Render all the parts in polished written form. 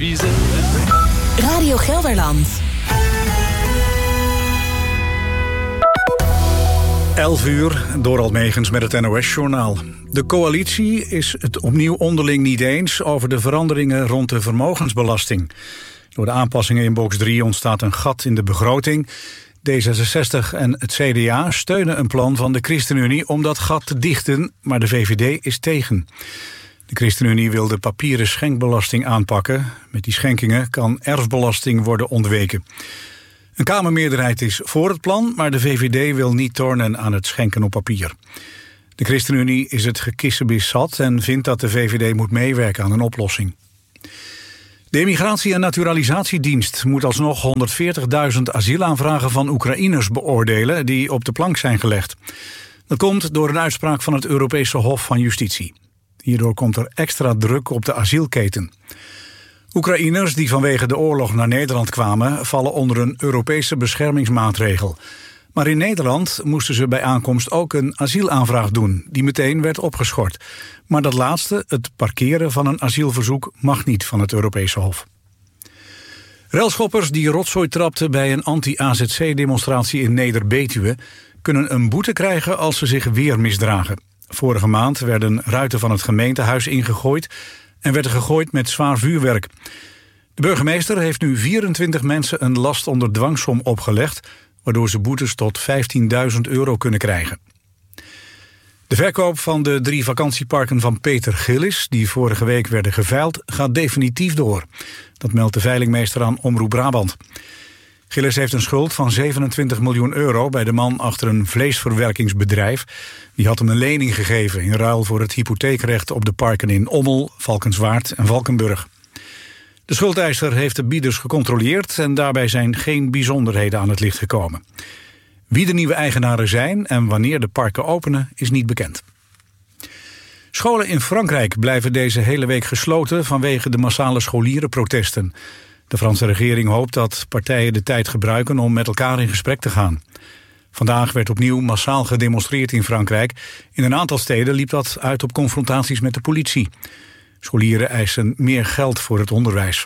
biezen. Radio Gelderland. 11:00, Dorald Megens met het NOS-journaal. De coalitie is het opnieuw onderling niet eens over de veranderingen rond de vermogensbelasting. Door de aanpassingen in box 3 ontstaat een gat in de begroting. D66 en het CDA steunen een plan van de ChristenUnie om dat gat te dichten, maar de VVD is tegen. De ChristenUnie wil de papieren schenkbelasting aanpakken. Met die schenkingen kan erfbelasting worden ontweken. Een Kamermeerderheid is voor het plan, maar de VVD wil niet tornen aan het schenken op papier. De ChristenUnie is het gekissebis zat en vindt dat de VVD moet meewerken aan een oplossing. De Immigratie- en Naturalisatiedienst moet alsnog 140.000 asielaanvragen van Oekraïners beoordelen die op de plank zijn gelegd. Dat komt door een uitspraak van het Europese Hof van Justitie. Hierdoor komt er extra druk op de asielketen. Oekraïners die vanwege de oorlog naar Nederland kwamen vallen onder een Europese beschermingsmaatregel. Maar in Nederland moesten ze bij aankomst ook een asielaanvraag doen, die meteen werd opgeschort. Maar dat laatste, het parkeren van een asielverzoek, mag niet van het Europese Hof. Relschoppers die rotzooi trapten bij een anti-AZC-demonstratie in Neder-Betuwe kunnen een boete krijgen als ze zich weer misdragen. Vorige maand werden ruiten van het gemeentehuis ingegooid en werden gegooid met zwaar vuurwerk. De burgemeester heeft nu 24 mensen een last onder dwangsom opgelegd, waardoor ze boetes tot €15.000 kunnen krijgen. De verkoop van de 3 vakantieparken van Peter Gillis, die vorige week werden geveild, gaat definitief door. Dat meldt de veilingmeester aan Omroep Brabant. Gillis heeft een schuld van €27 miljoen bij de man achter een vleesverwerkingsbedrijf. Die had hem een lening gegeven in ruil voor het hypotheekrecht op de parken in Ommel, Valkenswaard en Valkenburg. De schuldeiser heeft de bieders gecontroleerd en daarbij zijn geen bijzonderheden aan het licht gekomen. Wie de nieuwe eigenaren zijn en wanneer de parken openen is niet bekend. Scholen in Frankrijk blijven deze hele week gesloten vanwege de massale scholierenprotesten. De Franse regering hoopt dat partijen de tijd gebruiken om met elkaar in gesprek te gaan. Vandaag werd opnieuw massaal gedemonstreerd in Frankrijk. In een aantal steden liep dat uit op confrontaties met de politie. Scholieren eisen meer geld voor het onderwijs.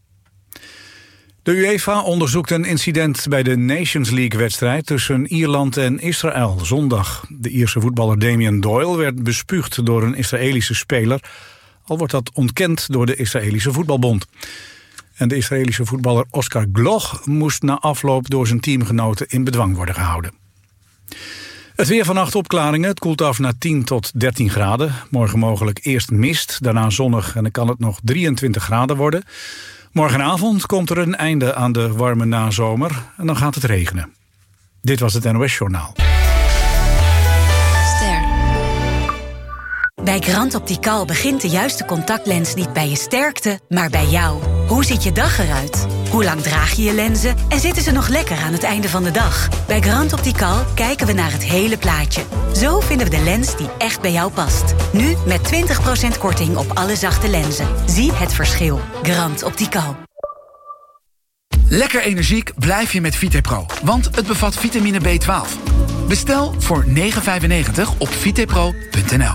De UEFA onderzoekt een incident bij de Nations League-wedstrijd tussen Ierland en Israël zondag. De Ierse voetballer Damien Doyle werd bespuugd door een Israëlische speler, al wordt dat ontkend door de Israëlische voetbalbond. En de Israëlische voetballer Oscar Gloch moest na afloop door zijn teamgenoten in bedwang worden gehouden. Het weer vannacht opklaringen, het koelt af naar 10 tot 13 graden. Morgen mogelijk eerst mist, daarna zonnig en dan kan het nog 23 graden worden. Morgenavond komt er een einde aan de warme nazomer en dan gaat het regenen. Dit was het NOS-journaal. Bij Grand Optical begint de juiste contactlens niet bij je sterkte, maar bij jou. Hoe ziet je dag eruit? Hoe lang draag je je lenzen? En zitten ze nog lekker aan het einde van de dag? Bij Grand Optical kijken we naar het hele plaatje. Zo vinden we de lens die echt bij jou past. Nu met 20% korting op alle zachte lenzen. Zie het verschil. Grand Optical. Lekker energiek blijf je met VitePro, want het bevat vitamine B12. Bestel voor €9,95 op vitepro.nl.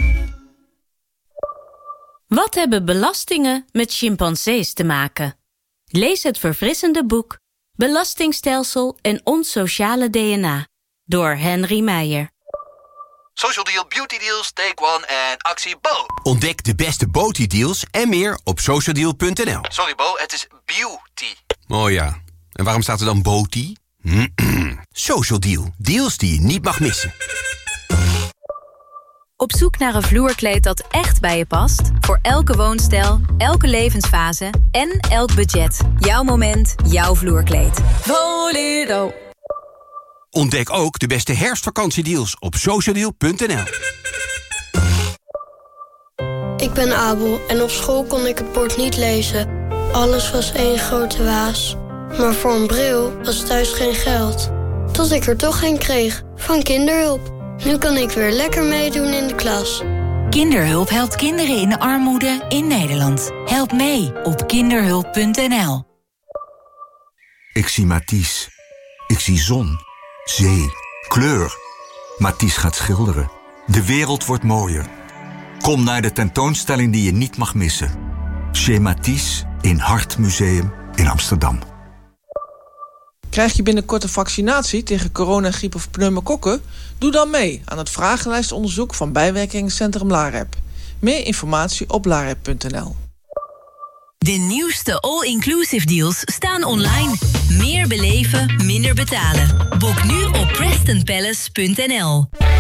Wat hebben belastingen met chimpansees te maken? Lees het verfrissende boek Belastingstelsel en ons sociale DNA door Henry Meijer. Social Deal, Beauty Deals, Take One en actie Bo. Ontdek de beste Beauty deals en meer op socialdeal.nl. Sorry Bo, het is beauty. Oh ja, en waarom staat er dan Beauty? Social Deal, deals die je niet mag missen. Op zoek naar een vloerkleed dat echt bij je past? Voor elke woonstijl, elke levensfase en elk budget. Jouw moment, jouw vloerkleed. Volero. Ontdek ook de beste herfstvakantiedeals op socialdeal.nl. Ik ben Abel en op school kon ik het bord niet lezen. Alles was één grote waas. Maar voor een bril was thuis geen geld. Tot ik er toch een kreeg, van Kinderhulp. Nu kan ik weer lekker meedoen in de klas. Kinderhulp helpt kinderen in armoede in Nederland. Help mee op kinderhulp.nl. Ik zie Mathies. Ik zie zon, zee, kleur. Mathies gaat schilderen. De wereld wordt mooier. Kom naar de tentoonstelling die je niet mag missen. Chez Mathies in Hartmuseum in Amsterdam. Krijg je binnenkort een vaccinatie tegen corona, griep of pneumokokken? Doe dan mee aan het vragenlijstonderzoek van Bijwerkingencentrum LAREP. Meer informatie op larep.nl. De nieuwste all-inclusive deals staan online. Meer beleven, minder betalen. Boek nu op PrestonPalace.nl.